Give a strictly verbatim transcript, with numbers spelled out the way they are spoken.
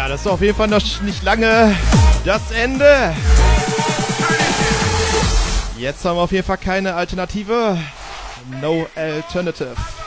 Ja, das ist auf jeden Fall noch nicht lange das Ende. Jetzt haben wir auf jeden Fall keine Alternative. No Alternative.